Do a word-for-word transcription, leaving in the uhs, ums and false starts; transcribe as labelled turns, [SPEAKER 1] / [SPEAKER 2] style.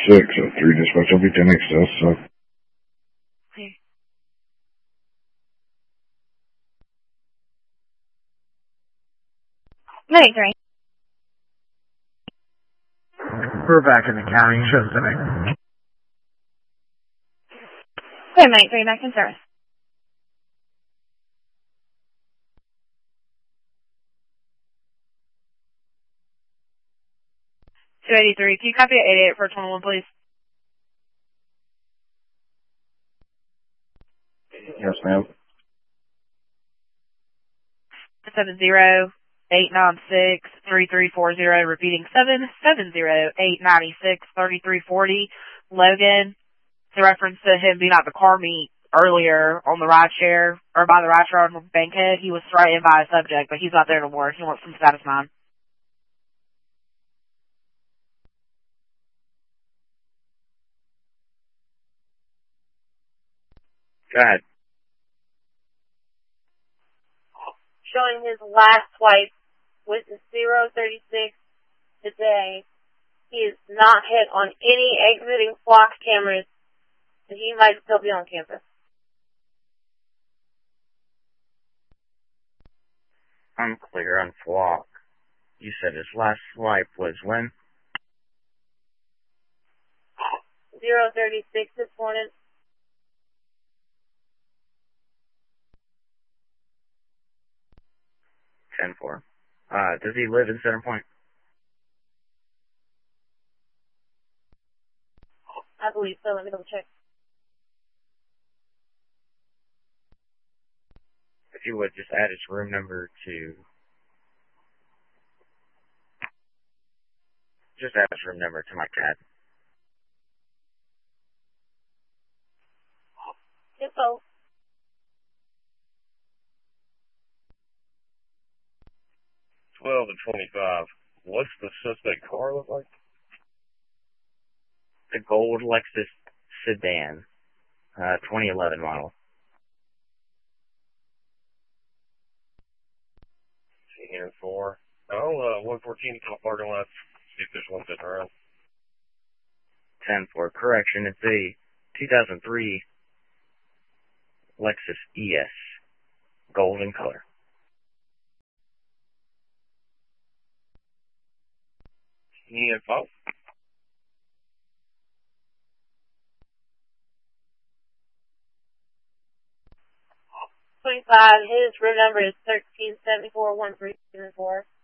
[SPEAKER 1] six oh three dispatch. I'll be ten X S, so.
[SPEAKER 2] Okay. Night three.
[SPEAKER 3] We're back in the county. Shows tonight.
[SPEAKER 2] Okay, night three, back in service. two eighty-three. Can you copy at eighty-eight for twenty-one, please?
[SPEAKER 1] Yes, ma'am.
[SPEAKER 2] seven zero eight nine six three three four zero. Repeating seven seven zero eight nine six three three four zero. Logan. It's a reference to him being at the car meet earlier on the ride share, or by the ride share on Bankhead. He was threatened by a subject, but he's not there no more. He wants some status nine.
[SPEAKER 1] Go ahead.
[SPEAKER 2] Showing his last swipe with the zero thirty-six today. He is not hit on any exiting flock cameras, and he might still be on campus.
[SPEAKER 4] Unclear on flock. You said his last swipe was when?
[SPEAKER 2] zero thirty-six this morning.
[SPEAKER 4] ten four. Uh, does he live in Center Point?
[SPEAKER 2] I believe so. Let me double check.
[SPEAKER 4] If you would, just add his room number to... Just add his room number to my cat.
[SPEAKER 2] Info.
[SPEAKER 5] twelve and twenty-five. What's the suspect car look like?
[SPEAKER 4] The gold Lexus sedan, uh, twenty eleven model.
[SPEAKER 5] ten four. Oh, uh, one fourteen to the parking lot. See if there's one sitting around.
[SPEAKER 4] ten four. Correction, it's a two thousand three Lexus E S. Golden color.
[SPEAKER 5] Any info?
[SPEAKER 2] twenty-five. His room number is thirteen seventy-four one three seven four.